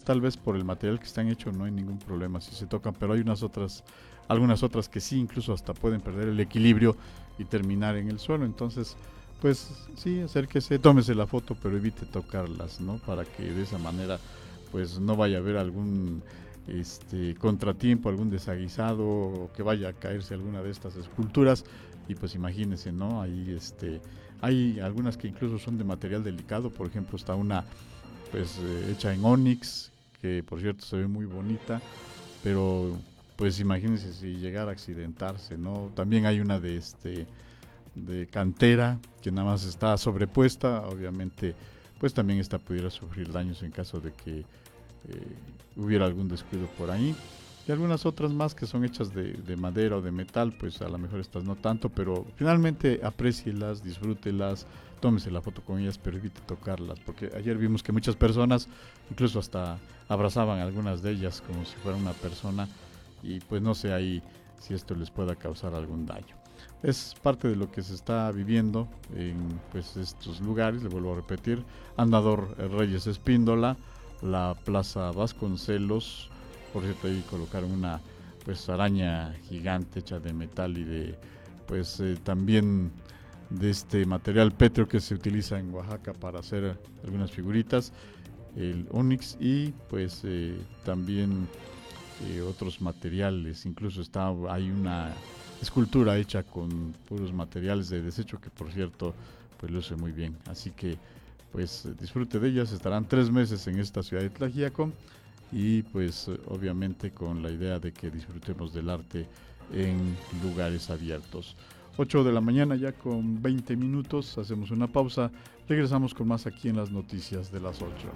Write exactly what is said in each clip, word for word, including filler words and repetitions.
tal vez por el material que están hechos no hay ningún problema si se tocan, pero hay unas otras, algunas otras que sí, incluso hasta pueden perder el equilibrio y terminar en el suelo. Entonces, pues sí, acérquese, tómese la foto, pero evite tocarlas, ¿no? Para que de esa manera, pues no vaya a haber algún este contratiempo, algún desaguisado, o que vaya a caerse alguna de estas esculturas. Y pues imagínense, ¿no? Ahí este, hay algunas que incluso son de material delicado, por ejemplo, está una pues eh, hecha en ónix, que por cierto se ve muy bonita, pero pues imagínense si llegara a accidentarse, ¿no? También hay una de este de cantera que nada más está sobrepuesta, obviamente pues también esta pudiera sufrir daños en caso de que eh, hubiera algún descuido por ahí. Y algunas otras más que son hechas de, de madera o de metal, pues a lo mejor estas no tanto, pero finalmente aprécielas, disfrútelas, tómese la foto con ellas, pero evite tocarlas, porque ayer vimos que muchas personas incluso hasta abrazaban algunas de ellas como si fuera una persona, y pues no sé ahí si esto les pueda causar algún daño. Es parte de lo que se está viviendo en pues estos lugares, le vuelvo a repetir, Andador Reyes Espíndola, la Plaza Vasconcelos. Por cierto, ahí colocaron una pues araña gigante hecha de metal y de pues eh, también de este material pétreo que se utiliza en Oaxaca para hacer algunas figuritas, el ónix, y pues eh, también eh, otros materiales. Incluso está hay una escultura hecha con puros materiales de desecho que por cierto pues luce muy bien, así que pues disfrute de ellas. Estarán tres meses en esta ciudad de Tlaxiaco y pues obviamente con la idea de que disfrutemos del arte en lugares abiertos. ocho de la mañana ya con veinte minutos, hacemos una pausa, regresamos con más aquí en las noticias de las ocho.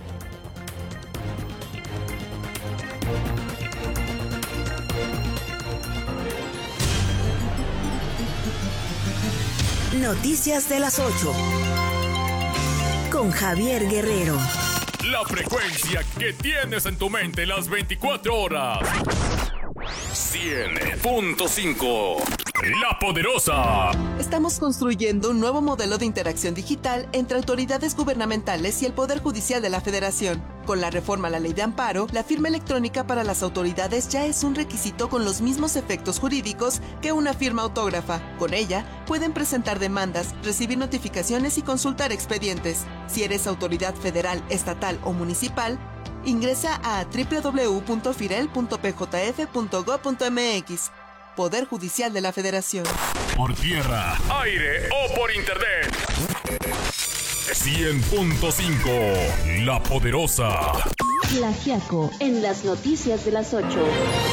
Noticias de las ocho con Javier Guerrero. La frecuencia que tienes en tu mente las veinticuatro horas. cien punto cinco. La Poderosa. Estamos construyendo un nuevo modelo de interacción digital entre autoridades gubernamentales y el Poder Judicial de la Federación. Con la reforma a la Ley de Amparo, la firma electrónica para las autoridades ya es un requisito con los mismos efectos jurídicos que una firma autógrafa. Con ella, pueden presentar demandas, recibir notificaciones y consultar expedientes. Si eres autoridad federal, estatal o municipal, ingresa a doble u doble u doble u punto firel punto p j f punto gob punto m x. Poder Judicial de la Federación. Por tierra, aire o por internet. cien punto cinco. La Poderosa. Tlaxiaco en las noticias de las ocho.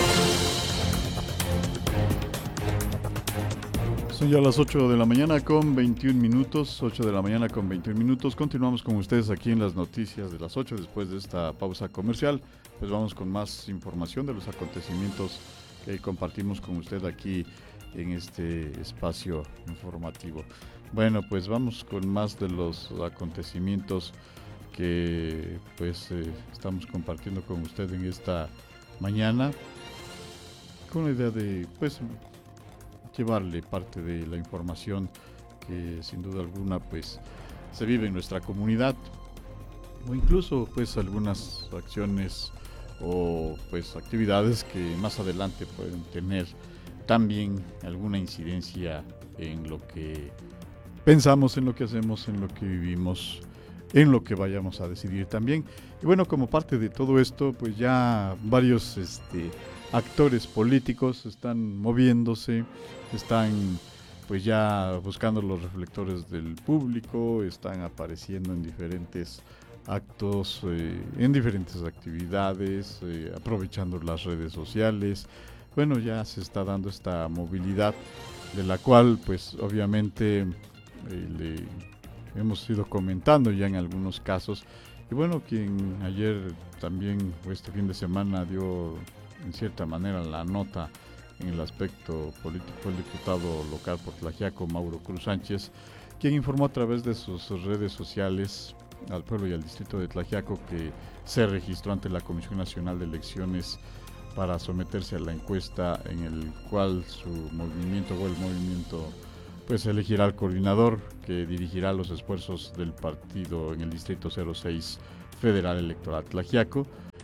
Son ya las ocho de la mañana con veintiún minutos, ocho de la mañana con veintiún minutos. Continuamos con ustedes aquí en las noticias de las ocho. Después de esta pausa comercial, pues vamos con más información de los acontecimientos que compartimos con usted aquí en este espacio informativo. Bueno, pues vamos con más de los acontecimientos que pues eh, estamos compartiendo con usted en esta mañana, con la idea de pues llevarle parte de la información que sin duda alguna pues se vive en nuestra comunidad, o incluso pues algunas acciones o pues actividades que más adelante pueden tener también alguna incidencia en lo que pensamos, en lo que hacemos, en lo que vivimos, en lo que vayamos a decidir también. Y bueno, como parte de todo esto, pues ya varios este, actores políticos están moviéndose, están pues ya buscando los reflectores del público, están apareciendo en diferentes actos, eh, en diferentes actividades, eh, aprovechando las redes sociales. Bueno, ya se está dando esta movilidad de la cual pues obviamente eh, le hemos ido comentando ya en algunos casos. Y bueno, quien ayer también este fin de semana dio en cierta manera la nota en el aspecto político fue el diputado local por Tlaxiaco, Mauro Cruz Sánchez, quien informó a través de sus redes sociales al pueblo y al distrito de Tlaxiaco que se registró ante la Comisión Nacional de Elecciones para someterse a la encuesta en el cual su movimiento o el movimiento pues elegirá al coordinador que dirigirá los esfuerzos del partido en el distrito cero seis Federal Electoral Tlaxiaco.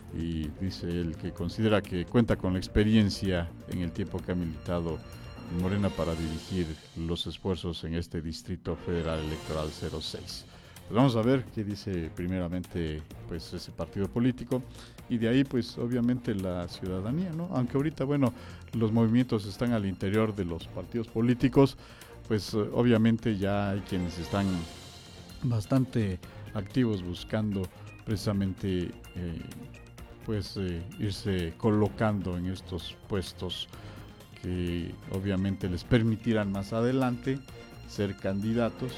y dice él que considera que cuenta con la experiencia en el tiempo que ha militado en Morena para dirigir los esfuerzos en este Distrito Federal Electoral cero seis. Pues vamos a ver qué dice primeramente pues ese partido político y de ahí pues obviamente la ciudadanía, ¿no? Aunque ahorita, bueno, los movimientos están al interior de los partidos políticos, pues obviamente ya hay quienes están bastante activos buscando precisamente eh, pues eh, irse colocando en estos puestos que obviamente les permitirán más adelante ser candidatos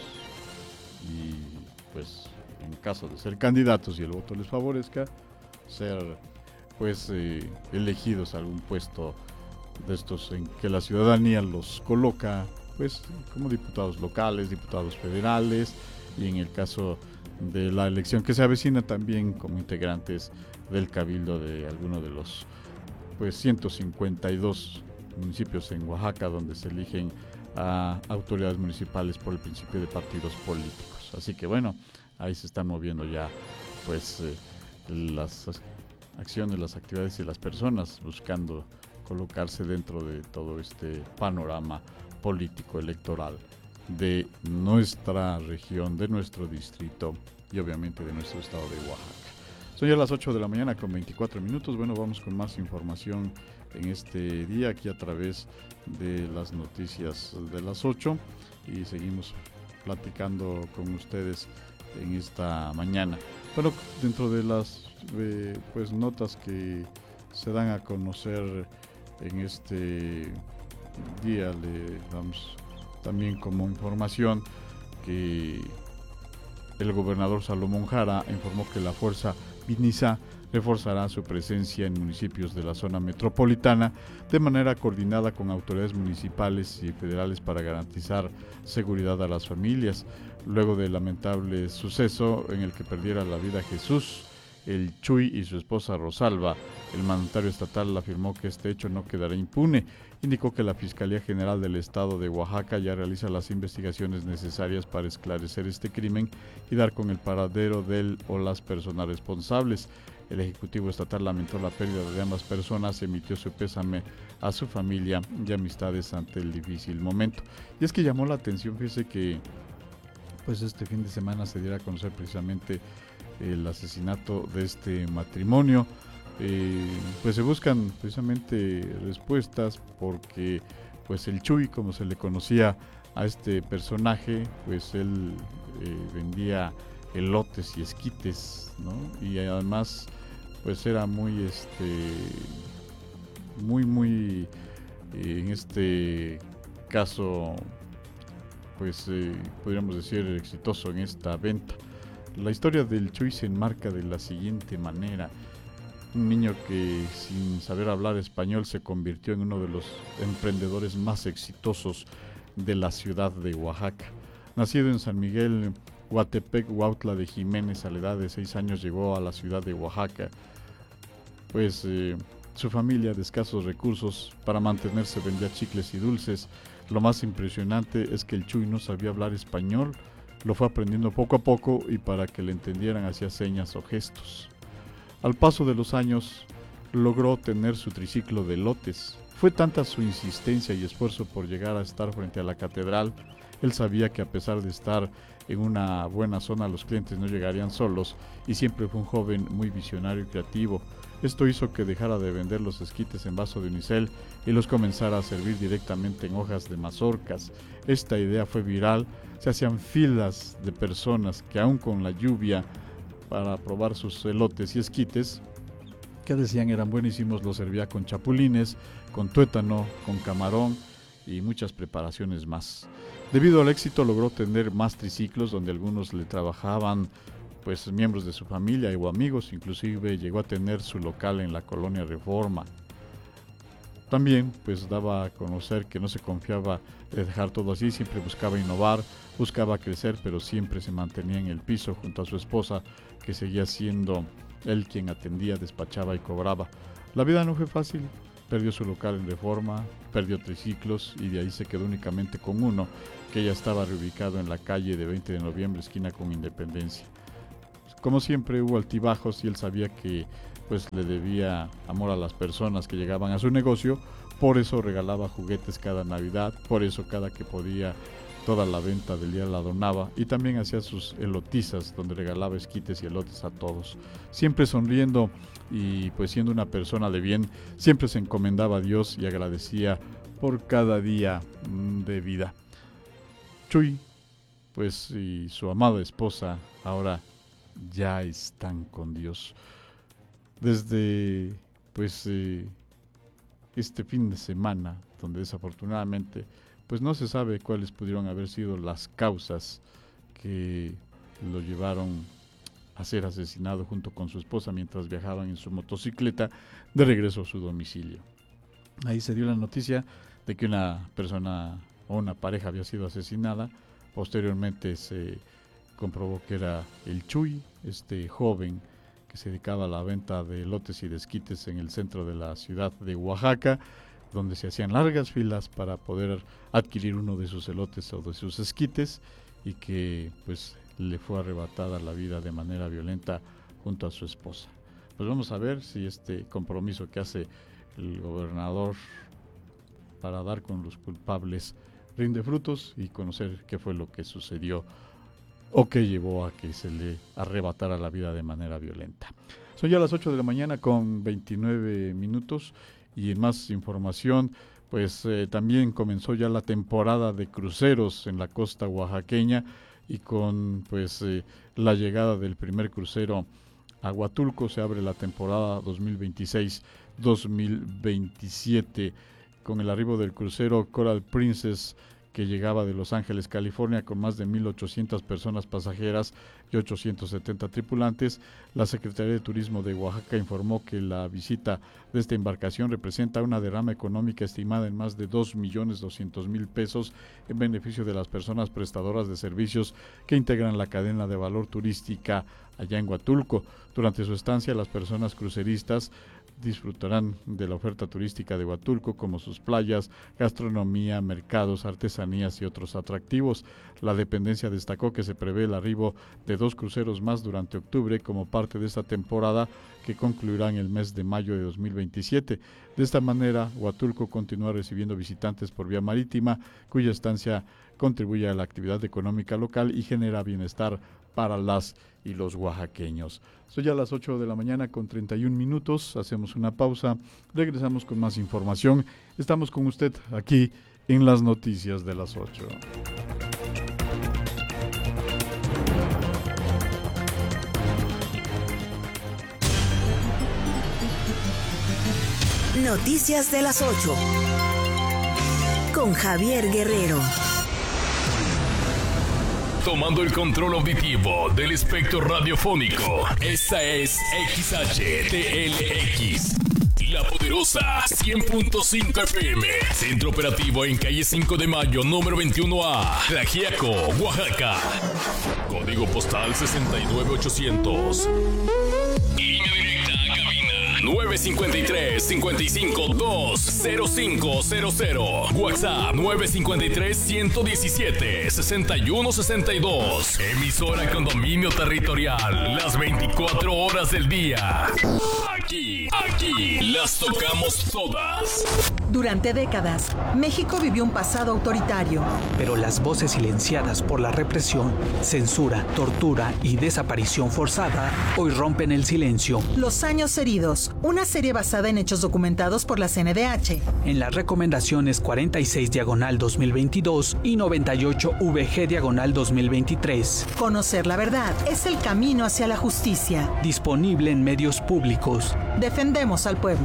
y pues en caso de ser candidatos y el voto les favorezca, ser pues eh, elegidos a algún puesto de estos en que la ciudadanía los coloca pues como diputados locales, diputados federales y en el caso de la elección que se avecina también como integrantes del cabildo de alguno de los pues ciento cincuenta y dos municipios en Oaxaca donde se eligen a autoridades municipales por el principio de partidos políticos. Así que bueno, ahí se están moviendo ya pues eh, las acciones, las actividades y las personas buscando colocarse dentro de todo este panorama político electoral de nuestra región, de nuestro distrito y obviamente de nuestro estado de Oaxaca. Son ya las ocho de la mañana con veinticuatro minutos. Bueno, vamos con más información en este día aquí a través de las noticias de las ocho y seguimos platicando con ustedes en esta mañana. Bueno, dentro de las eh, pues notas que se dan a conocer en este día, le damos también como información que el gobernador Salomón Jara informó que la Fuerza Viniza reforzará su presencia en municipios de la zona metropolitana de manera coordinada con autoridades municipales y federales para garantizar seguridad a las familias. Luego del lamentable suceso en el que perdiera la vida Jesús, el Chuy y su esposa Rosalba, el mandatario estatal afirmó que este hecho no quedará impune. Indicó que la Fiscalía General del Estado de Oaxaca ya realiza las investigaciones necesarias para esclarecer este crimen y dar con el paradero del o las personas responsables. El Ejecutivo Estatal lamentó la pérdida de ambas personas, emitió su pésame a su familia y amistades ante el difícil momento. Y es que llamó la atención, fíjese que pues este fin de semana se diera a conocer precisamente el asesinato de este matrimonio. Eh, pues se buscan precisamente respuestas porque pues el Chuy, como se le conocía a este personaje, pues él eh, vendía elotes y esquites, ¿no? Y además pues era muy este muy muy eh, en este caso pues eh, podríamos decir exitoso en esta venta. La historia del Chuy se enmarca de la siguiente manera. Un niño que sin saber hablar español se convirtió en uno de los emprendedores más exitosos de la ciudad de Oaxaca. Nacido en San Miguel, Huatepec, Huautla de Jiménez, a la edad de seis años llegó a la ciudad de Oaxaca. Pues eh, su familia de escasos recursos para mantenerse vendía chicles y dulces. Lo más impresionante es que el Chuy no sabía hablar español, lo fue aprendiendo poco a poco y para que le entendieran hacía señas o gestos. Al paso de los años, logró tener su triciclo de elotes. Fue tanta su insistencia y esfuerzo por llegar a estar frente a la catedral. Él sabía que a pesar de estar en una buena zona, los clientes no llegarían solos y siempre fue un joven muy visionario y creativo. Esto hizo que dejara de vender los esquites en vaso de unicel y los comenzara a servir directamente en hojas de mazorcas. Esta idea fue viral. Se hacían filas de personas que aún con la lluvia para probar sus elotes y esquites, que decían eran buenísimos, los servía con chapulines, con tuétano, con camarón y muchas preparaciones más. Debido al éxito logró tener más triciclos donde algunos le trabajaban pues miembros de su familia o amigos, inclusive llegó a tener su local en la colonia Reforma. También pues daba a conocer que no se confiaba de dejar todo así, siempre buscaba innovar, buscaba crecer, pero siempre se mantenía en el piso junto a su esposa, que seguía siendo él quien atendía, despachaba y cobraba. La vida no fue fácil, perdió su local en Reforma, perdió triciclos y de ahí se quedó únicamente con uno, que ya estaba reubicado en la calle de veinte de noviembre, esquina con Independencia. Como siempre hubo altibajos y él sabía que pues le debía amor a las personas que llegaban a su negocio, por eso regalaba juguetes cada Navidad, por eso cada que podía toda la venta del día la donaba, y también hacía sus elotizas donde regalaba esquites y elotes a todos, siempre sonriendo y pues siendo una persona de bien, siempre se encomendaba a Dios y agradecía por cada día de vida. Chuy, pues y su amada esposa ahora ya están con Dios. Desde pues eh, este fin de semana, donde desafortunadamente pues no se sabe cuáles pudieron haber sido las causas que lo llevaron a ser asesinado junto con su esposa mientras viajaban en su motocicleta de regreso a su domicilio. Ahí se dio la noticia de que una persona o una pareja había sido asesinada. Posteriormente se comprobó que era el Chuy, este joven que se dedicaba a la venta de elotes y de esquites en el centro de la ciudad de Oaxaca, donde se hacían largas filas para poder adquirir uno de sus elotes o de sus esquites, y que pues le fue arrebatada la vida de manera violenta junto a su esposa. Pues vamos a ver si este compromiso que hace el gobernador para dar con los culpables rinde frutos y conocer qué fue lo que sucedió o qué llevó a que se le arrebatara la vida de manera violenta. Son ya las ocho de la mañana con veintinueve minutos, y en más información, pues eh, también comenzó ya la temporada de cruceros en la costa oaxaqueña, y con pues eh, la llegada del primer crucero a Huatulco se abre la temporada dos mil veintiséis dos mil veintisiete con el arribo del crucero Coral Princess, que llegaba de Los Ángeles, California, con más de mil ochocientas personas pasajeras y ochocientos setenta tripulantes. La Secretaría de Turismo de Oaxaca informó que la visita de esta embarcación representa una derrama económica estimada en más de dos millones doscientos mil pesos en beneficio de las personas prestadoras de servicios que integran la cadena de valor turística allá en Huatulco. Durante su estancia, las personas cruceristas disfrutarán de la oferta turística de Huatulco, como sus playas, gastronomía, mercados, artesanías y otros atractivos. La dependencia destacó que se prevé el arribo de dos cruceros más durante octubre como parte de esta temporada, que concluirá en el mes de mayo de dos mil veintisiete. De esta manera, Huatulco continúa recibiendo visitantes por vía marítima, cuya estancia contribuye a la actividad económica local y genera bienestar para las y los oaxaqueños. Son ya las ocho de la mañana con treinta y un minutos, hacemos una pausa, regresamos con más información. Estamos con usted aquí en las noticias de las ocho. Noticias de las ocho con Javier Guerrero. Tomando el control auditivo del espectro radiofónico, esta es X H T L X, La Poderosa cien punto cinco F M, centro operativo en calle cinco de mayo, número veintiuno A, Tlaxiaco, Oaxaca. Código postal sesenta y nueve ochocientos. Línea directa a cabina nueve cinco tres, cinco cinco dos, cero cinco cero cero. WhatsApp nueve cinco tres, uno uno siete, seis uno seis dos. Emisora con dominio territorial las veinticuatro horas del día. Aquí, aquí las tocamos todas. Durante décadas, México vivió un pasado autoritario. Pero las voces silenciadas por la represión, censura, tortura y desaparición forzada hoy rompen el silencio. Los años heridos, una serie basada en hechos documentados por la C N D H. En las recomendaciones cuarenta y seis diagonal dos mil veintidós y noventa y ocho V G diagonal dos mil veintitrés. Conocer la verdad es el camino hacia la justicia. Disponible en medios públicos. Defendemos al pueblo.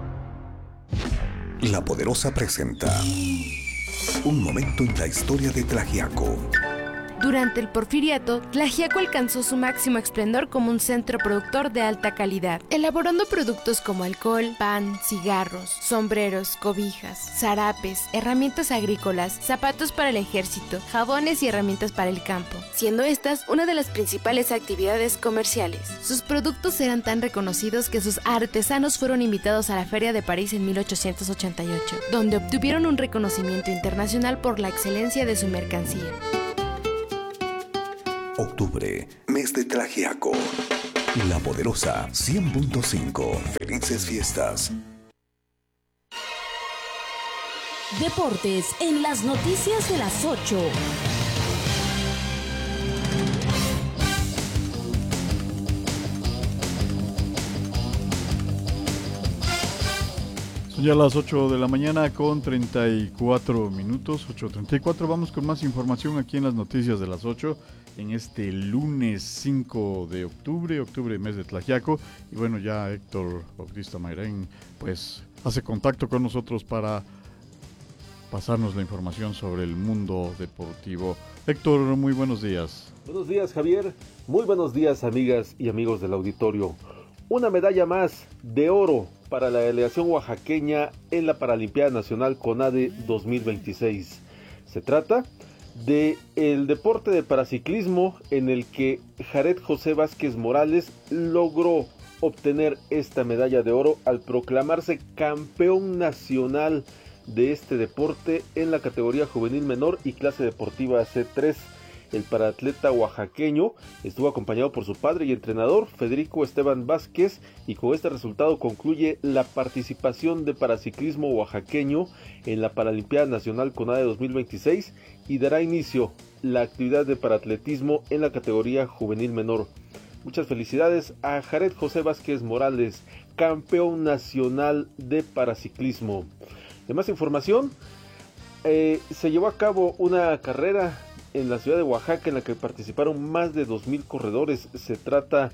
La Poderosa presenta un momento en la historia de Tlaxiaco. Durante el Porfiriato, Tlaxiaco alcanzó su máximo esplendor como un centro productor de alta calidad, elaborando productos como alcohol, pan, cigarros, sombreros, cobijas, zarapes, herramientas agrícolas, zapatos para el ejército, jabones y herramientas para el campo, siendo estas una de las principales actividades comerciales. Sus productos eran tan reconocidos que sus artesanos fueron invitados a la Feria de París en mil ochocientos ochenta y ocho, donde obtuvieron un reconocimiento internacional por la excelencia de su mercancía. Octubre, mes de Tlaxiaco. La Poderosa cien punto cinco. Felices fiestas. Deportes en las noticias de las ocho. Son ya las ocho de la mañana con treinta y cuatro minutos, ocho treinta y cuatro. Vamos con más información aquí en las noticias de las ocho, en este lunes cinco de octubre, octubre, mes de Tlaxiaco. Y bueno, ya Héctor Bautista Mayrain pues hace contacto con nosotros para pasarnos la información sobre el mundo deportivo. Héctor, muy buenos días. Buenos días, Javier. Muy buenos días, amigas y amigos del auditorio. Una medalla más de oro para la delegación oaxaqueña en la Paralimpiada Nacional CONADE dos mil veintiséis. Se trata de el deporte de paraciclismo en el que Jared José Vázquez Morales logró obtener esta medalla de oro al proclamarse campeón nacional de este deporte en la categoría juvenil menor y clase deportiva C tres. El paraatleta oaxaqueño estuvo acompañado por su padre y entrenador Federico Esteban Vázquez, y con este resultado concluye la participación de paraciclismo oaxaqueño en la Paralimpiada Nacional CONADE dos mil veintiséis y dará inicio la actividad de paraatletismo en la categoría juvenil menor. Muchas felicidades a Jared José Vázquez Morales, campeón nacional de paraciclismo. De más información, eh, se llevó a cabo una carrera en la ciudad de Oaxaca en la que participaron más de dos mil corredores. Se trata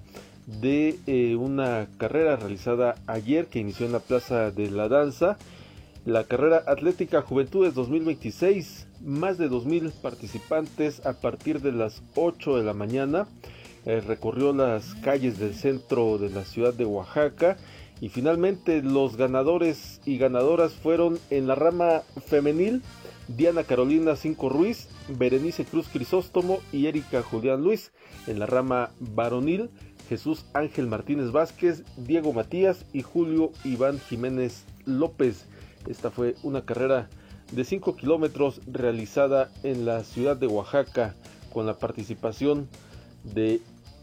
de eh, una carrera realizada ayer que inició en la Plaza de la Danza. La carrera Atlética Juventudes dos mil veintiséis, más de dos mil participantes a partir de las ocho de la mañana. Eh, recorrió las calles del centro de la ciudad de Oaxaca. Y finalmente los ganadores y ganadoras fueron en la rama femenil: Diana Carolina Cinco Ruiz, Berenice Cruz Crisóstomo y Erika Julián Luis. En la rama varonil, Jesús Ángel Martínez Vázquez, Diego Matías y Julio Iván Jiménez López. Esta fue una carrera de cinco kilómetros realizada en la ciudad de Oaxaca con la participación de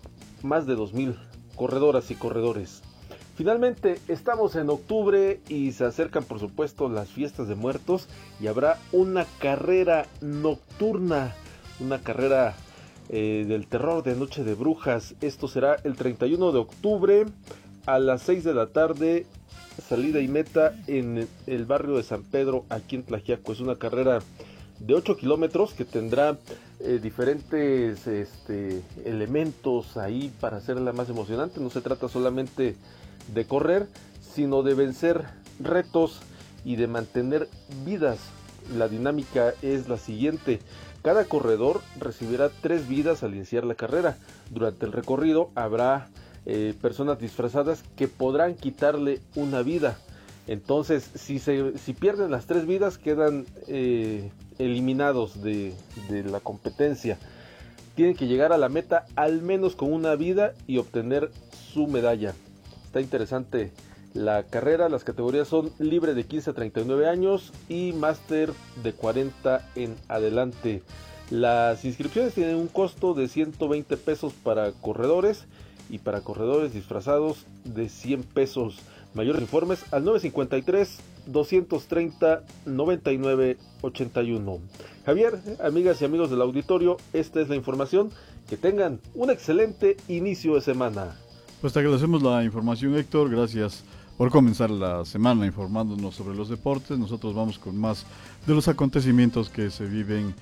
más de dos mil corredoras y corredores. Finalmente estamos en octubre y se acercan por supuesto las fiestas de muertos y habrá una carrera nocturna, una carrera eh, del terror de Noche de Brujas. Esto será el treinta y uno de octubre a las seis de la tarde, salida y meta en el barrio de San Pedro, aquí en Tlaxiaco. Es una carrera de ocho kilómetros que tendrá eh, diferentes este, elementos ahí para hacerla más emocionante. No se trata solamente de correr, sino de vencer retos y de mantener vidas. La dinámica es la siguiente: cada corredor recibirá tres vidas al iniciar la carrera. Durante el recorrido habrá eh, personas disfrazadas que podrán quitarle una vida. Entonces, si, se, si pierden las tres vidas, quedan eh, eliminados de, de la competencia. Tienen que llegar a la meta al menos con una vida y obtener su medalla. Está interesante la carrera. Las categorías son libre de quince a treinta y nueve años y máster de cuarenta en adelante. Las inscripciones tienen un costo de ciento veinte pesos para corredores y para corredores disfrazados de cien pesos. Mayores informes al nueve cinco tres, dos tres cero, nueve nueve ocho uno. Javier, amigas y amigos del auditorio, esta es la información. Que tengan un excelente inicio de semana. Pues te agradecemos la información, Héctor. Gracias por comenzar la semana informándonos sobre los deportes. Nosotros vamos con más de los acontecimientos que se viven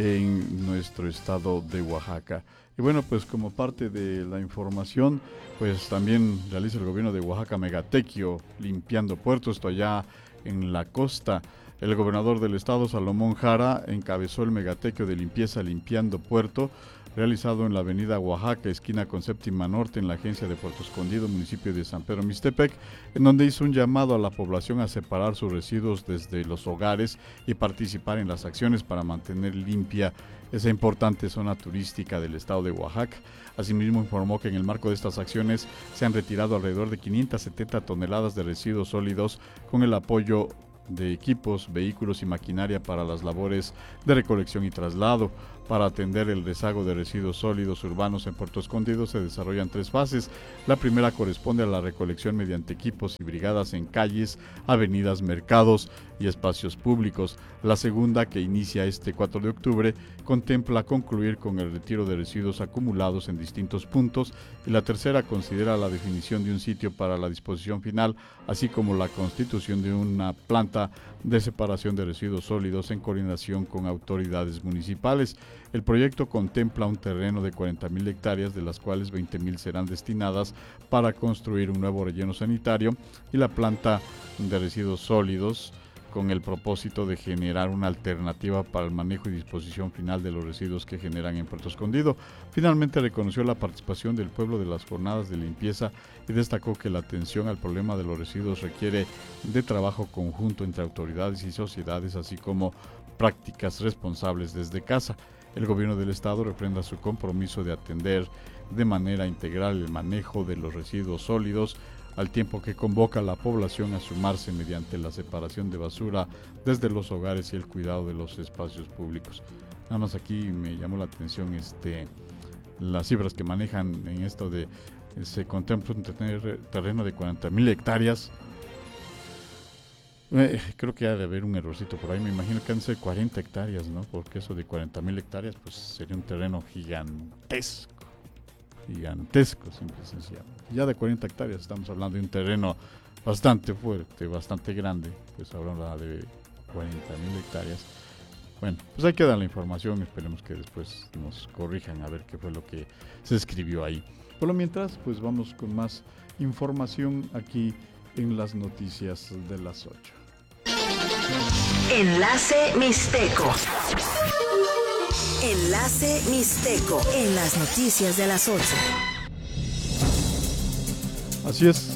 en nuestro estado de Oaxaca. Y bueno, pues como parte de la información, pues también realiza el gobierno de Oaxaca megatequio limpiando puertos, esto allá en la costa. El gobernador del estado, Salomón Jara, encabezó el megatequio de limpieza limpiando puerto, realizado en la avenida Oaxaca, esquina con Séptima Norte, en la agencia de Puerto Escondido, municipio de San Pedro Mixtepec, en donde hizo un llamado a la población a separar sus residuos desde los hogares y participar en las acciones para mantener limpia esa importante zona turística del estado de Oaxaca. Asimismo, informó que en el marco de estas acciones se han retirado alrededor de quinientas setenta toneladas de residuos sólidos con el apoyo de equipos, vehículos y maquinaria para las labores de recolección y traslado. Para atender el rezago de residuos sólidos urbanos en Puerto Escondido se desarrollan tres fases. La primera corresponde a la recolección mediante equipos y brigadas en calles, avenidas, mercados y espacios públicos. La segunda, que inicia este cuatro de octubre, contempla concluir con el retiro de residuos acumulados en distintos puntos, y la tercera considera la definición de un sitio para la disposición final, así como la constitución de una planta de separación de residuos sólidos en coordinación con autoridades municipales. El proyecto contempla un terreno de cuarenta mil hectáreas, de las cuales veinte mil serán destinadas para construir un nuevo relleno sanitario y la planta de residuos sólidos, con el propósito de generar una alternativa para el manejo y disposición final de los residuos que generan en Puerto Escondido. Finalmente reconoció la participación del pueblo de las jornadas de limpieza y destacó que la atención al problema de los residuos requiere de trabajo conjunto entre autoridades y sociedades, así como prácticas responsables desde casa. El gobierno del estado refrenda su compromiso de atender de manera integral el manejo de los residuos sólidos, al tiempo que convoca a la población a sumarse mediante la separación de basura desde los hogares y el cuidado de los espacios públicos. Nada más aquí me llamó la atención este, las cifras que manejan en esto de se contempla un terreno de cuarenta mil hectáreas. Eh, creo que ha de haber un errorcito por ahí, me imagino que han de ser cuarenta hectáreas, ¿no? Porque eso de cuarenta mil hectáreas pues sería un terreno gigantesco, gigantesco, simple y sencillamente. Ya de cuarenta hectáreas estamos hablando de un terreno bastante fuerte, bastante grande, pues hablamos de cuarenta mil hectáreas. Bueno, pues ahí queda la información, esperemos que después nos corrijan a ver qué fue lo que se escribió ahí. Por lo mientras, pues vamos con más información aquí en las noticias de las ocho. Enlace Mixteco. Enlace Mixteco en las noticias de las ocho. Así es.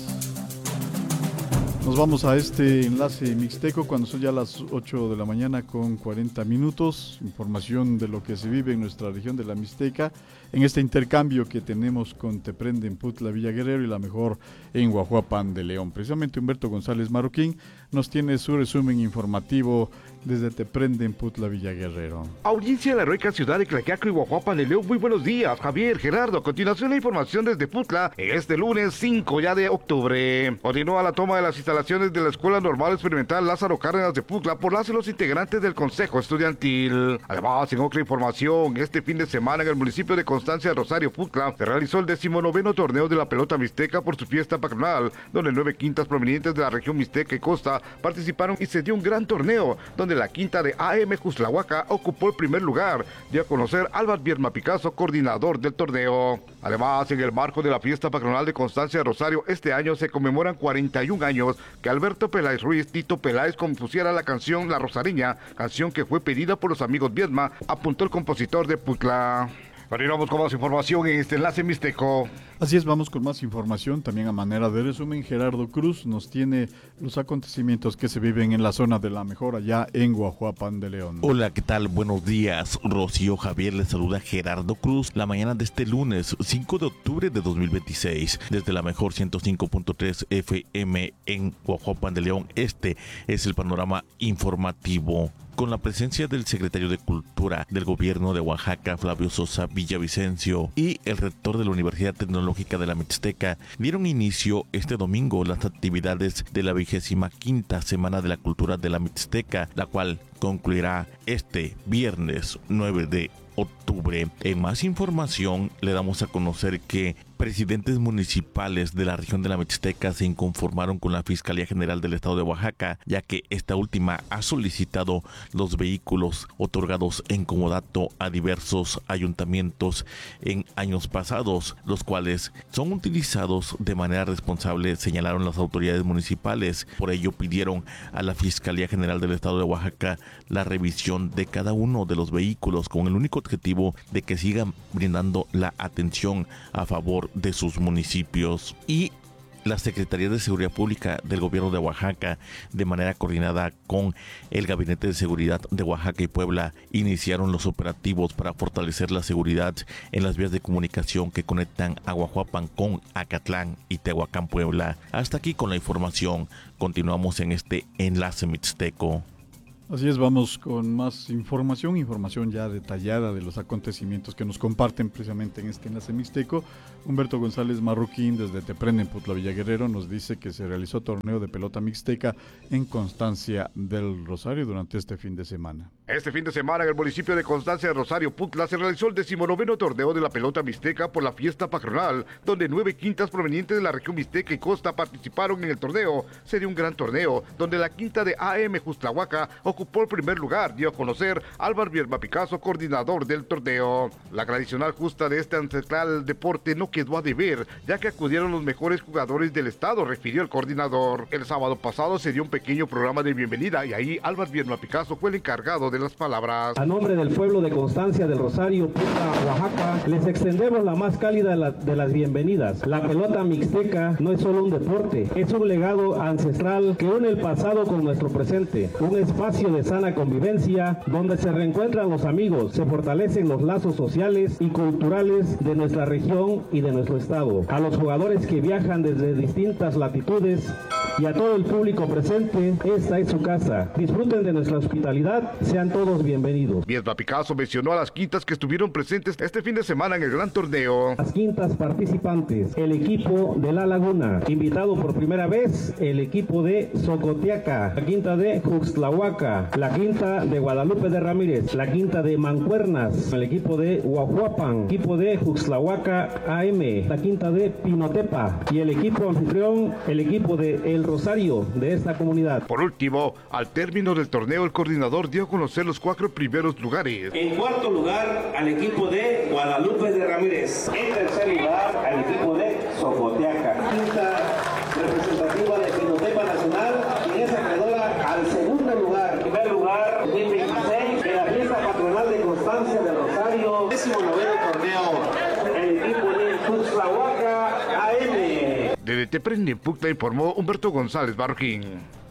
Nos vamos a este enlace mixteco cuando son ya las ocho de la mañana con cuarenta minutos. Información de lo que se vive en nuestra región de la Mixteca en este intercambio que tenemos con Teprende en Putla, Villa Guerrero, y La Mejor en Guajuapan de León. Precisamente Humberto González Marroquín nos tiene su resumen informativo desde Teprende en Putla, Villa Guerrero. Audiencia de la heroica ciudad de Tlaquiaco y Guajuapan de León. Muy buenos días, Javier, Gerardo. A continuación la información desde Putla en este lunes cinco ya de octubre. Continúa la toma de las instalaciones de la Escuela Normal Experimental Lázaro Cárdenas de Putla por las y los integrantes del Consejo Estudiantil. Además, en otra información, este fin de semana en el municipio de Constancia Rosario, Putla, se realizó el decimonoveno torneo de la pelota mixteca por su fiesta patronal, donde nueve quintas provenientes de la región mixteca y costa participaron y se dio un gran torneo, donde la quinta de A M Cuslahuaca ocupó el primer lugar, dio a conocer Álvaro Bierma Picasso, coordinador del torneo. Además, en el marco de la fiesta patronal de Constancia Rosario, este año se conmemoran cuarenta y un años que Alberto Peláez Ruiz, Tito Peláez, compusiera la canción La Rosareña, canción que fue pedida por los amigos Viedma, apuntó el compositor de Putla. Continuamos con más información en este enlace mixteco. Así es, vamos con más información. También a manera de resumen, Gerardo Cruz nos tiene los acontecimientos que se viven en la zona de La Mejor, allá en Guajuapan de León. Hola, ¿qué tal? Buenos días. Rocío Javier les saluda Gerardo Cruz la mañana de este lunes cinco de octubre de dos mil veintiséis. Desde La Mejor ciento cinco punto tres F M en Guajuapan de León. Este es el panorama informativo. Con la presencia del secretario de Cultura del Gobierno de Oaxaca, Flavio Sosa Villavicencio, y el rector de la Universidad Tecnológica de la Mixteca, dieron inicio este domingo las actividades de la vigésima quinta Semana de la Cultura de la Mixteca, la cual concluirá este viernes nueve de octubre. En más información, le damos a conocer que presidentes municipales de la región de la Mixteca se inconformaron con la Fiscalía General del Estado de Oaxaca, ya que esta última ha solicitado los vehículos otorgados en comodato a diversos ayuntamientos en años pasados, los cuales son utilizados de manera responsable, señalaron las autoridades municipales. Por ello pidieron a la Fiscalía General del Estado de Oaxaca la revisión de cada uno de los vehículos con el único objetivo de que sigan brindando la atención a favor de sus municipios. Y la Secretaría de Seguridad Pública del Gobierno de Oaxaca, de manera coordinada con el Gabinete de Seguridad de Oaxaca y Puebla, iniciaron los operativos para fortalecer la seguridad en las vías de comunicación que conectan a Aguajuapan con Acatlán y Tehuacán, Puebla. Hasta aquí con la información. Continuamos en este enlace mixteco. Así es, vamos con más información, información ya detallada de los acontecimientos que nos comparten precisamente en este enlace mixteco. Humberto González Marroquín desde Teprende, en Putla Villa Guerrero, nos dice que se realizó torneo de pelota mixteca en Constancia del Rosario durante este fin de semana. Este fin de semana en el municipio de Constancia del Rosario, Putla, se realizó el decimonoveno torneo de la pelota mixteca por la fiesta patronal, donde nueve quintas provenientes de la región mixteca y costa participaron en el torneo. Se dio un gran torneo, donde la quinta de A M Justlahuaca ocupó el primer lugar, dio a conocer Álvaro Bierma Picasso, coordinador del torneo. La tradicional justa de este ancestral deporte no quedó a deber, ya que acudieron los mejores jugadores del estado, refirió el coordinador. El sábado pasado se dio un pequeño programa de bienvenida y ahí Álvaro Bierma Picasso fue el encargado de las palabras. A nombre del pueblo de Constancia del Rosario, Putla, Oaxaca, les extendemos la más cálida de, la, de las bienvenidas. La pelota mixteca no es solo un deporte, es un legado ancestral que une el pasado con nuestro presente, un espacio de sana convivencia donde se reencuentran los amigos, se fortalecen los lazos sociales y culturales de nuestra región y de nuestro estado. A los jugadores que viajan desde distintas latitudes y a todo el público presente, esta es su casa. Disfruten de nuestra hospitalidad, sean todos bienvenidos. Bierma Picasso mencionó a las quintas que estuvieron presentes este fin de semana en el gran torneo. Las quintas participantes, el equipo de La Laguna, invitado por primera vez el equipo de Socoteaca, la quinta de Juxtlahuaca, la quinta de Guadalupe de Ramírez, la quinta de Mancuernas, el equipo de Huajuapan, equipo de Juxtlahuaca A M, la quinta de Pinotepa y el equipo anfitrión, el equipo de El Rosario de esta comunidad. Por último, al término del torneo, el coordinador dio a conocer los cuatro primeros lugares. En cuarto lugar, al equipo de Guadalupe de Ramírez. En tercer lugar, al equipo de Socoteaca. Quinta representativa de Pinotepa Nacional, quien es acreedora al segundo lugar. En primer lugar, dos mil veintiséis, de la fiesta patronal de Constancia del Rosario, décimo noveno torneo, el equipo de Juxtlahuaca A M. Desde Teprende, Putla, informó Humberto González Marroquín.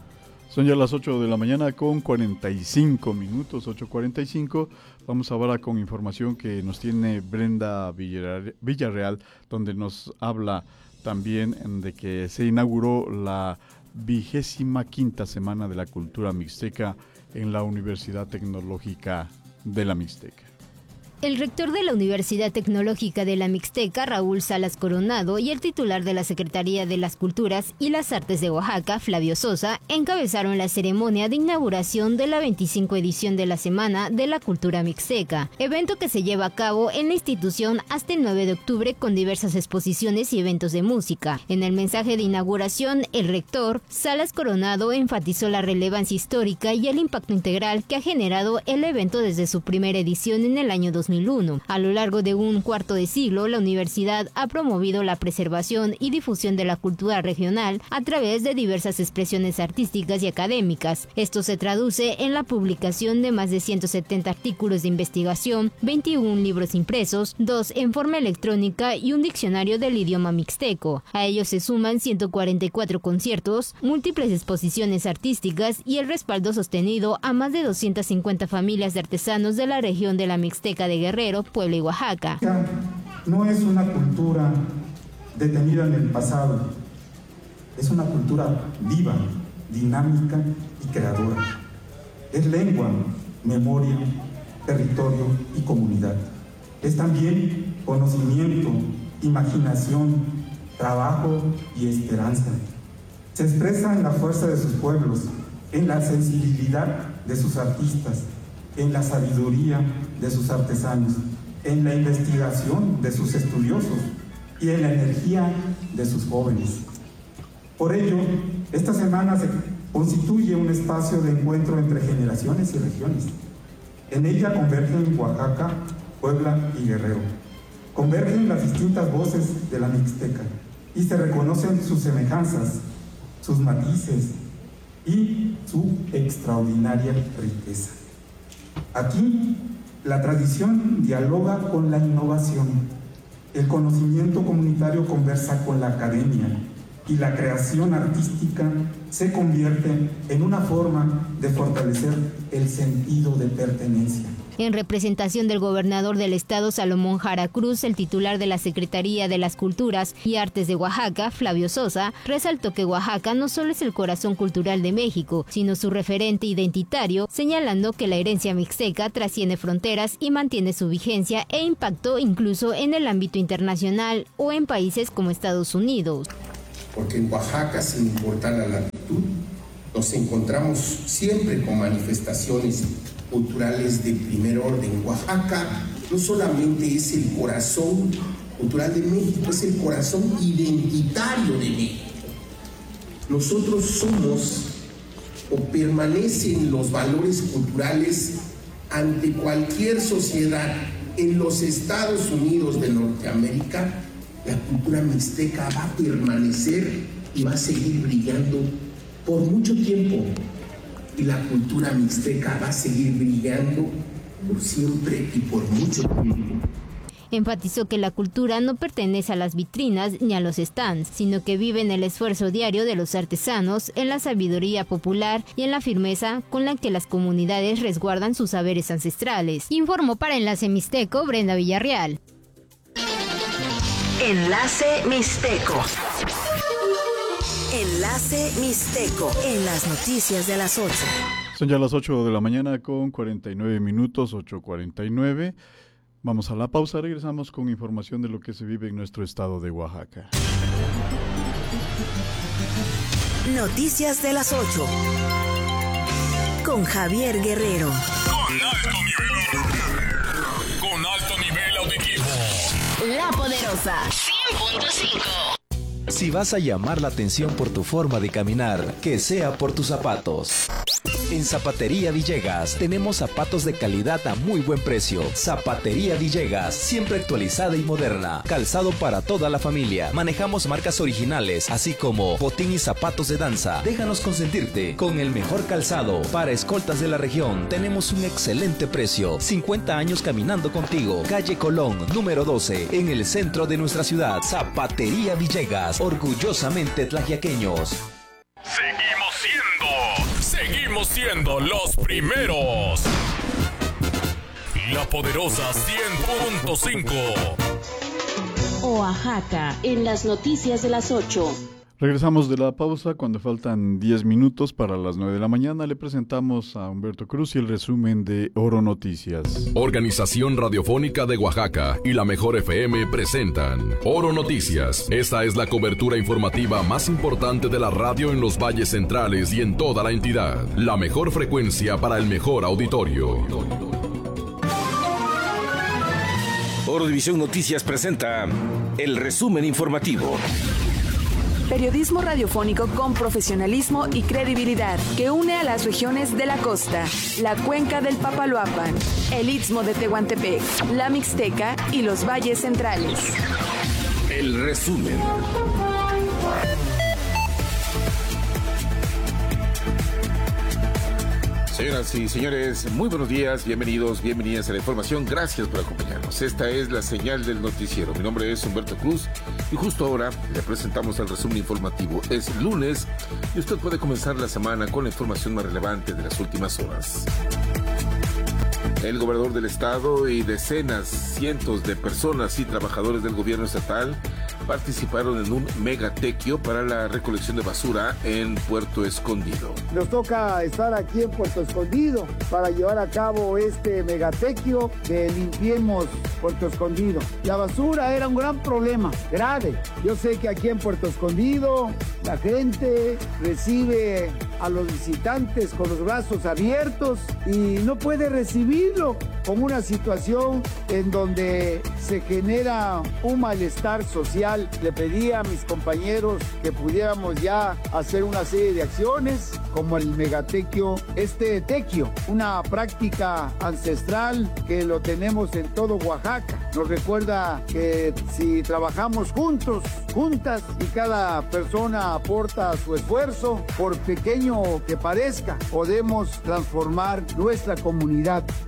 Son ya las ocho de la mañana con cuarenta y cinco minutos, ocho cuarenta y cinco. Vamos ahora con información que nos tiene Brenda Villarreal, donde nos habla también de que se inauguró la vigésima quinta Semana de la Cultura Mixteca en la Universidad Tecnológica de la Mixteca. El rector de la Universidad Tecnológica de la Mixteca, Raúl Salas Coronado, y el titular de la Secretaría de las Culturas y las Artes de Oaxaca, Flavio Sosa, encabezaron la ceremonia de inauguración de la veinticinco edición de la Semana de la Cultura Mixteca, evento que se lleva a cabo en la institución hasta el nueve de octubre con diversas exposiciones y eventos de música. En el mensaje de inauguración, el rector, Salas Coronado, enfatizó la relevancia histórica y el impacto integral que ha generado el evento desde su primera edición en el año dos mil uno. A lo largo de un cuarto de siglo, la universidad ha promovido la preservación y difusión de la cultura regional a través de diversas expresiones artísticas y académicas. Esto se traduce en la publicación de más de ciento setenta artículos de investigación, veintiún libros impresos, dos en forma electrónica y un diccionario del idioma mixteco. A ellos se suman ciento cuarenta y cuatro conciertos, múltiples exposiciones artísticas y el respaldo sostenido a más de doscientas cincuenta familias de artesanos de la región de la Mixteca de Guerrero, Puebla y Oaxaca. No es una cultura detenida en el pasado, es una cultura viva, dinámica y creadora. Es lengua, memoria, territorio y comunidad. Es también conocimiento, imaginación, trabajo y esperanza. Se expresa en la fuerza de sus pueblos, en la sensibilidad de sus artistas, en la sabiduría de sus artesanos, en la investigación de sus estudiosos y en la energía de sus jóvenes. Por ello, esta semana se constituye un espacio de encuentro entre generaciones y regiones. En ella convergen Oaxaca, Puebla y Guerrero. Convergen las distintas voces de la Mixteca y se reconocen sus semejanzas, sus matices y su extraordinaria riqueza. Aquí, la tradición dialoga con la innovación, el conocimiento comunitario conversa con la academia y la creación artística se convierte en una forma de fortalecer el sentido de pertenencia. En representación del gobernador del estado, Salomón Jara Cruz, el titular de la Secretaría de las Culturas y Artes de Oaxaca, Flavio Sosa, resaltó que Oaxaca no solo es el corazón cultural de México, sino su referente identitario, señalando que la herencia mixteca trasciende fronteras y mantiene su vigencia e impacto incluso en el ámbito internacional o en países como Estados Unidos. Porque en Oaxaca, sin importar la latitud, nos encontramos siempre con manifestaciones culturales de primer orden. Oaxaca no solamente es el corazón cultural de México, es el corazón identitario de México. Nosotros somos o permanecen los valores culturales ante cualquier sociedad. En los Estados Unidos de Norteamérica, la cultura mixteca va a permanecer y va a seguir brillando por mucho tiempo. Y la cultura mixteca va a seguir brillando por siempre y por mucho tiempo. Enfatizó que la cultura no pertenece a las vitrinas ni a los stands, sino que vive en el esfuerzo diario de los artesanos, en la sabiduría popular y en la firmeza con la que las comunidades resguardan sus saberes ancestrales. Informó para Enlace Mixteco Brenda Villarreal. Enlace Mixteco. Enlace Mixteco en las noticias de las ocho. Son ya las ocho de la mañana con cuarenta y nueve minutos, ocho cuarenta y nueve. Vamos a la pausa, regresamos con información de lo que se vive en nuestro estado de Oaxaca. Noticias de las ocho. Con Javier Guerrero. Con alto nivel, con alto nivel auditivo. La Poderosa cien punto cinco. Si vas a llamar la atención por tu forma de caminar, que sea por tus zapatos. En Zapatería Villegas tenemos zapatos de calidad a muy buen precio. Zapatería Villegas, siempre actualizada y moderna. Calzado para toda la familia. Manejamos marcas originales, así como botín y zapatos de danza. Déjanos consentirte con el mejor calzado. Para escoltas de la región tenemos un excelente precio. cincuenta años caminando contigo. Calle Colón, número doce, en el centro de nuestra ciudad. Zapatería Villegas, orgullosamente tlaxiaqueños. Seguimos siendo, seguimos siendo los primeros. La Poderosa cien punto cinco. Oaxaca, en las noticias de las ocho. Regresamos de la pausa cuando faltan diez minutos para las nueve de la mañana. Le presentamos a Humberto Cruz y el resumen de Oro Noticias. Organización Radiofónica de Oaxaca y la Mejor F M presentan Oro Noticias. Esta es la cobertura informativa más importante de la radio en los valles centrales y en toda la entidad. La mejor frecuencia para el mejor auditorio. Oro División Noticias presenta el resumen informativo. Periodismo radiofónico con profesionalismo y credibilidad que une a las regiones de la costa, la cuenca del Papaloapan, el Istmo de Tehuantepec, la Mixteca y los valles centrales. El resumen. Señoras y señores, muy buenos días, bienvenidos, bienvenidas a la información, gracias por acompañarnos. Esta es la señal del noticiero. Mi nombre es Humberto Cruz y justo ahora le presentamos el resumen informativo. Es lunes y usted puede comenzar la semana con la información más relevante de las últimas horas. El gobernador del estado y decenas, cientos de personas y trabajadores del gobierno estatal participaron en un megatequio para la recolección de basura en Puerto Escondido. Nos toca estar aquí en Puerto Escondido para llevar a cabo este megatequio de Limpiemos Puerto Escondido. La basura era un gran problema, grave. Yo sé que aquí en Puerto Escondido la gente recibe a los visitantes con los brazos abiertos y no puede recibirlo como una situación en donde se genera un malestar social. Le pedí a mis compañeros que pudiéramos ya hacer una serie de acciones como el megatequio, este tequio, una práctica ancestral que lo tenemos en todo Oaxaca. Nos recuerda que si trabajamos juntos, juntas y cada persona aporta su esfuerzo, por pequeño que parezca, podemos transformar nuestra comunidad.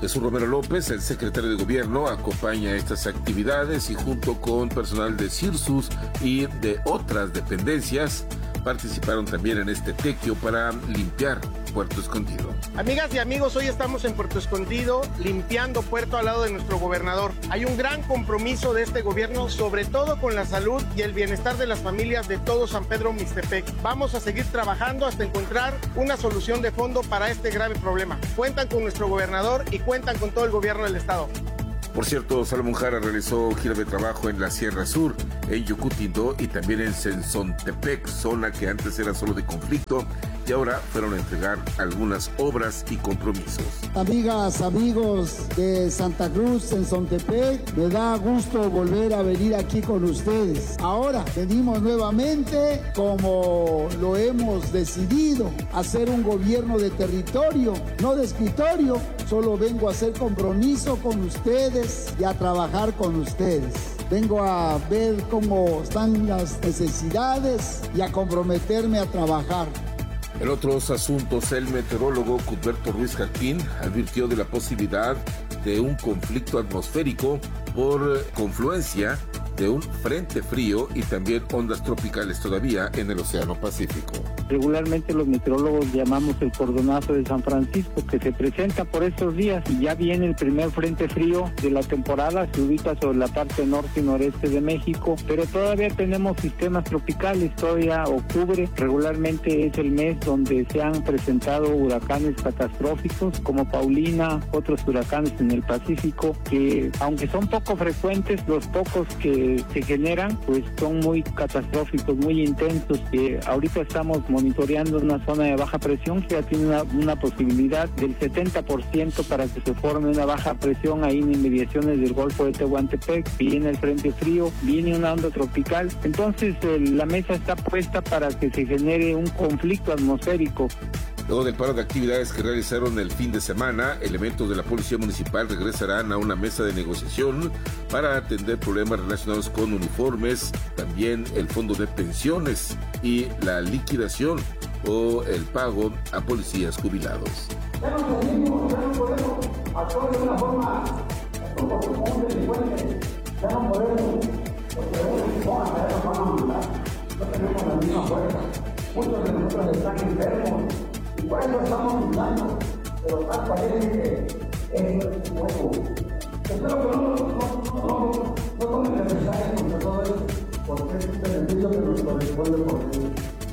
Jesús Romero López, el secretario de Gobierno, acompaña estas actividades y junto con personal de CIRSUS y de otras dependencias participaron también en este tequio para limpiar Puerto Escondido. Amigas y amigos, hoy estamos en Puerto Escondido limpiando Puerto al lado de nuestro gobernador. Hay un gran compromiso de este gobierno, sobre todo con la salud y el bienestar de las familias de todo San Pedro Mixtepec. Vamos a seguir trabajando hasta encontrar una solución de fondo para este grave problema. Cuentan con nuestro gobernador y cuentan con todo el gobierno del estado. Por cierto, Salomón Jara realizó gira de trabajo en la Sierra Sur, en Yucutindó y también en Sensontepec, zona que antes era solo de conflicto y ahora fueron a entregar algunas obras y compromisos. Amigas, amigos de Santa Cruz, Sensontepec, me da gusto volver a venir aquí con ustedes. Ahora venimos nuevamente, como lo hemos decidido, a hacer un gobierno de territorio, no de escritorio. Solo vengo a hacer compromiso con ustedes y a trabajar con ustedes. Vengo a ver cómo están las necesidades y a comprometerme a trabajar. En otros asuntos, el meteorólogo Cuthberto Ruiz Jarquín advirtió de la posibilidad de un conflicto atmosférico por confluencia de un frente frío y también ondas tropicales todavía en el Océano Pacífico. Regularmente los meteorólogos llamamos el cordonazo de San Francisco, que se presenta por estos días y ya viene el primer frente frío de la temporada, se ubica sobre la parte norte y noreste de México, pero todavía tenemos sistemas tropicales, todavía octubre regularmente es el mes donde se han presentado huracanes catastróficos como Paulina, otros huracanes en el Pacífico, que aunque son poco frecuentes, los pocos que se generan pues son muy catastróficos, muy intensos, que ahorita estamos monitoreando una zona de baja presión que ya tiene una, una posibilidad del setenta por ciento para que se forme una baja presión ahí en inmediaciones del Golfo de Tehuantepec. Viene el frente frío, viene una onda tropical, entonces eh, la mesa está puesta para que se genere un conflicto atmosférico. Luego del paro de actividades que realizaron el fin de semana, elementos de la Policía Municipal regresarán a una mesa de negociación para atender problemas relacionados con uniformes, también el fondo de pensiones y la liquidación o el pago a policías jubilados. Ya no seguimos, ya no podemos actuar de una forma como un delincuente, ya no podemos, porque ellos van a caer, nos van a matar, no tenemos la misma fuerza, muchos de nosotros están enfermos. Por eso estamos luchando, pero tal parece que es un juego. Espero que no, no, no, no, no tomen represalias contra todo eso, porque es un beneficio que nos corresponde por ley.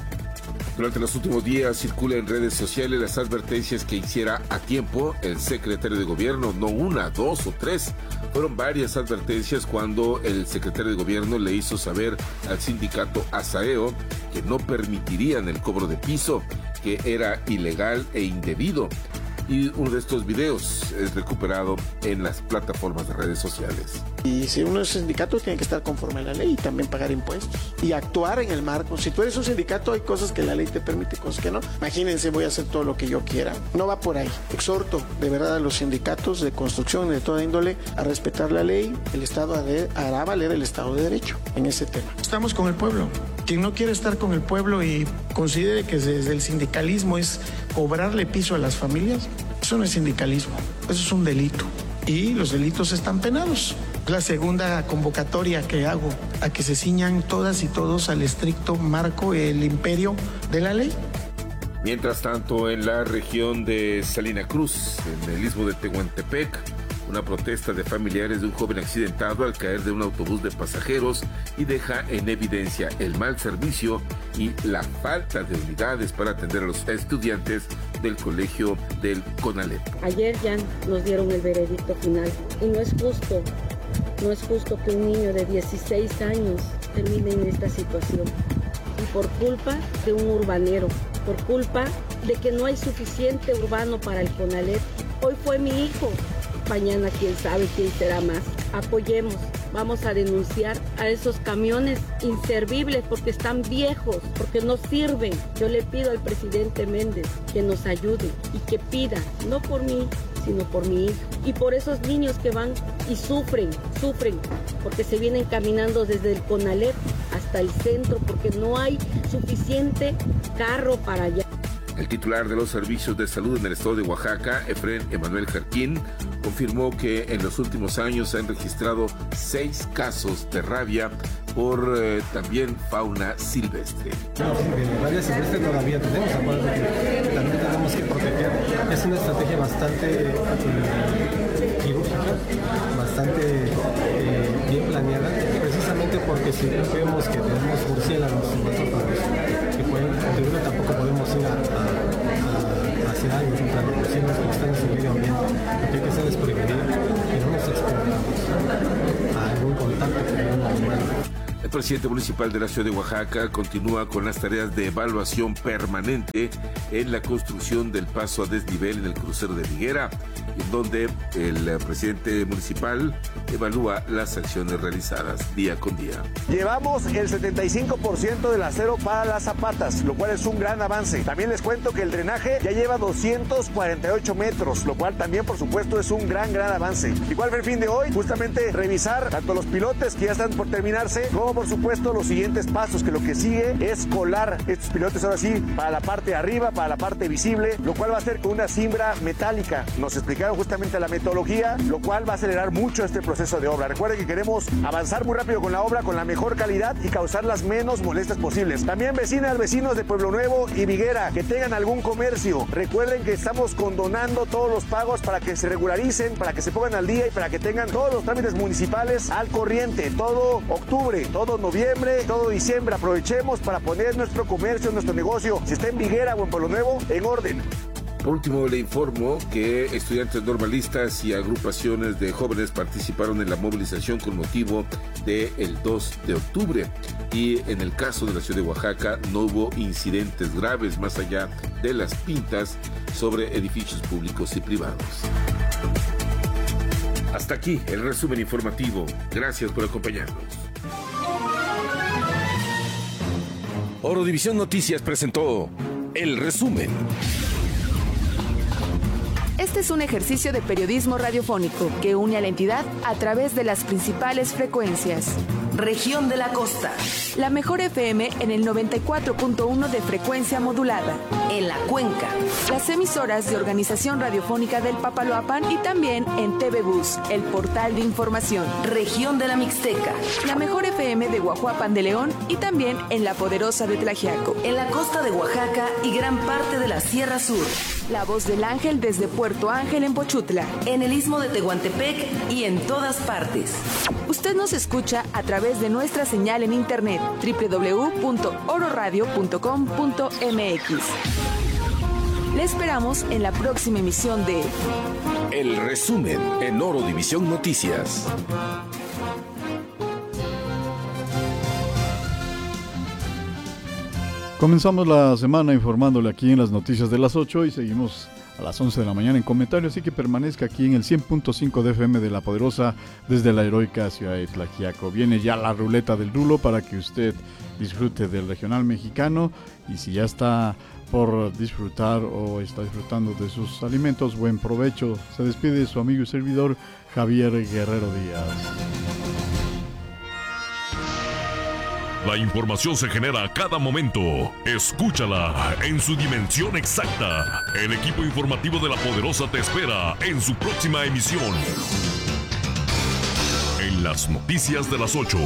Durante los últimos días circula en redes sociales las advertencias que hiciera a tiempo el secretario de Gobierno, no una, dos o tres. Fueron varias advertencias cuando el secretario de Gobierno le hizo saber al sindicato Asaeo que no permitirían el cobro de piso, que era ilegal e indebido. Y uno de estos videos es recuperado en las plataformas de redes sociales. Y si uno es sindicato, tiene que estar conforme a la ley y también pagar impuestos y actuar en el marco. Si tú eres un sindicato, hay cosas que la ley te permite, cosas que no. Imagínense, voy a hacer todo lo que yo quiera. No va por ahí. Exhorto de verdad a los sindicatos de construcción de toda índole a respetar la ley. El Estado hará valer el Estado de Derecho en ese tema. Estamos con el pueblo. Quien no quiere estar con el pueblo y considere que desde el sindicalismo es cobrarle piso a las familias, eso no es sindicalismo, eso es un delito. Y los delitos están penados. La segunda convocatoria que hago a que se ciñan todas y todos al estricto marco, el imperio de la ley. Mientras tanto, en la región de Salina Cruz, en el istmo de Tehuantepec, una protesta de familiares de un joven accidentado al caer de un autobús de pasajeros y deja en evidencia el mal servicio y la falta de unidades para atender a los estudiantes del colegio del CONALEP. Ayer ya nos dieron el veredicto final y no es justo, no es justo que un niño de dieciséis años termine en esta situación. Y por culpa de un urbanero, por culpa de que no hay suficiente urbano para el CONALEP. Hoy fue mi hijo. Mañana quién sabe quién será más. Apoyemos, vamos a denunciar a esos camiones inservibles porque están viejos, porque no sirven. Yo le pido al presidente Méndez que nos ayude y que pida, no por mí, sino por mi hijo. Y por esos niños que van y sufren, sufren, porque se vienen caminando desde el CONALEP hasta el centro, porque no hay suficiente carro para allá. El titular de los servicios de salud en el estado de Oaxaca, Efrén Emanuel Jarquín, confirmó que en los últimos años se han registrado seis casos de rabia por eh, también fauna silvestre. No, de rabia silvestre todavía tenemos, acuérdate que también tenemos que proteger. Es una estrategia bastante eh, quirúrgica, bastante eh, bien planeada, precisamente porque si vemos que tenemos murciélagos nosotros que pueden, de tampoco podemos ir a, a, a hacer algo contra los murciélagos que están en su medio ambiente. Lo que hay que hacer es prevenir que no nos expongamos a algún contacto con un animal. El presidente municipal de la ciudad de Oaxaca continúa con las tareas de evaluación permanente en la construcción del paso a desnivel en el crucero de Higuera, en donde el presidente municipal evalúa las acciones realizadas día con día. Llevamos el setenta y cinco por ciento del acero para las zapatas, lo cual es un gran avance. También les cuento que el drenaje ya lleva doscientos cuarenta y ocho metros, lo cual también por supuesto es un gran, gran avance. Igual fue el fin de hoy, justamente revisar tanto los pilotes que ya están por terminarse, como por supuesto los siguientes pasos, que lo que sigue es colar estos pilotes ahora sí para la parte de arriba, para la parte visible, lo cual va a ser con una cimbra metálica. Nos explicaron justamente la metodología, lo cual va a acelerar mucho este proceso de obra. Recuerden que queremos avanzar muy rápido con la obra, con la mejor calidad y causar las menos molestias posibles. También vecinas, vecinos de Pueblo Nuevo y Viguera que tengan algún comercio, recuerden que estamos condonando todos los pagos para que se regularicen, para que se pongan al día y para que tengan todos los trámites municipales al corriente, todo octubre, todo noviembre, todo diciembre. Aprovechemos para poner nuestro comercio, nuestro negocio, si está en Viguera o en Pueblo Nuevo, en orden. Por último, le informo que estudiantes normalistas y agrupaciones de jóvenes participaron en la movilización con motivo del dos de octubre. Y en el caso de la ciudad de Oaxaca no hubo incidentes graves más allá de las pintas sobre edificios públicos y privados. Hasta aquí el resumen informativo. Gracias por acompañarnos. Orodivisión Noticias presentó el resumen. Este es un ejercicio de periodismo radiofónico que une a la entidad a través de las principales frecuencias. Región de la Costa. La mejor F M en el noventa y cuatro punto uno de frecuencia modulada. En la Cuenca. Las emisoras de Organización Radiofónica del Papaloapan y también en T V Bus, el portal de información. Región de la Mixteca. La mejor F M de Guajuapan de León y también en la poderosa de Tlaxiaco. En la costa de Oaxaca y gran parte de la Sierra Sur. La Voz del Ángel desde Puerto Ángel en Pochutla. En el Istmo de Tehuantepec y en todas partes. Usted nos escucha a través de nuestra señal en internet doble u doble u doble u punto oro radio punto com punto m x. Le esperamos en la próxima emisión de El resumen en Orodivisión Noticias. Comenzamos la semana informándole aquí en las noticias de las ocho y seguimos a las once de la mañana en comentarios, así que permanezca aquí en el cien punto cinco de F M de La Poderosa desde la heroica ciudad de Tlaxiaco. Viene ya la ruleta del rulo para que usted disfrute del regional mexicano y si ya está por disfrutar o está disfrutando de sus alimentos, buen provecho. Se despide su amigo y servidor Javier Guerrero Díaz. La información se genera a cada momento. Escúchala en su dimensión exacta. El equipo informativo de La Poderosa te espera en su próxima emisión. En las noticias de las ocho.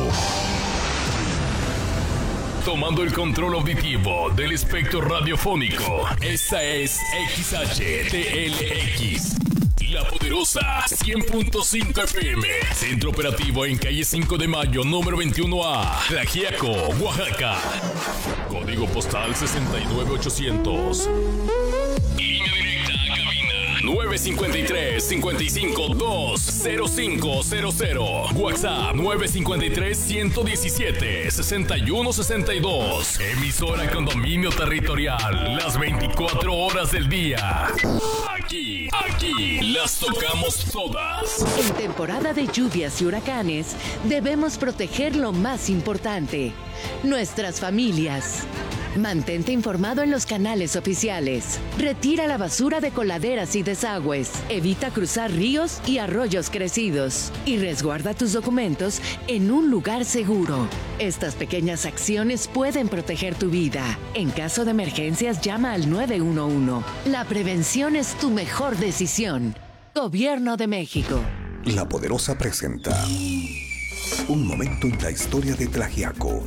Tomando el control auditivo del espectro radiofónico. Esta es X H T L X. La Poderosa cien punto cinco F M. Centro operativo en calle cinco de mayo, número veintiuno A, Tlaxiaco, Oaxaca. Código postal sesenta y nueve ochocientos. Línea directa a cabina nueve cinco tres, cinco cinco dos, cero cinco cero cero. WhatsApp nueve cinco tres, uno uno siete, seis uno seis dos. Emisora con dominio territorial las veinticuatro horas del día. Aquí, aquí las tocamos todas. En temporada de lluvias y huracanes, debemos proteger lo más importante, nuestras familias. Mantente informado en los canales oficiales. Retira la basura de coladeras y desagües. Evita cruzar ríos y arroyos crecidos. Y resguarda tus documentos en un lugar seguro. Estas pequeñas acciones pueden proteger tu vida. En caso de emergencias, llama al nueve uno uno. La prevención es tu mejor decisión. Gobierno de México. La Poderosa presenta un momento en la historia de Tlaxiaco.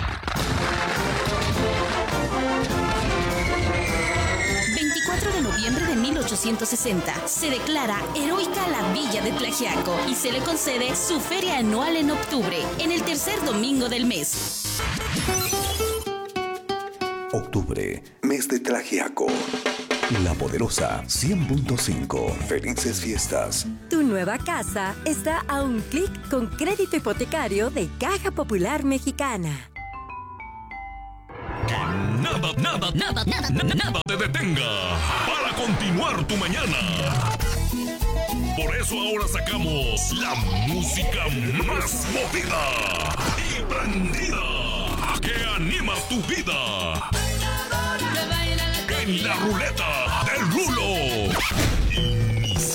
veinticuatro de noviembre de mil ochocientos sesenta se declara heroica la villa de Tlaxiaco y se le concede su feria anual en octubre, en el tercer domingo del mes. Octubre, mes de Tlaxiaco. La Poderosa cien punto cinco. Felices fiestas. Tu nueva casa está a un clic con crédito hipotecario de Caja Popular Mexicana. Que nada, nada, nada, nada, nada, nada te detenga para continuar tu mañana. Por eso ahora sacamos la música más movida y prendida que anima tu vida. En la ruleta del Rulo.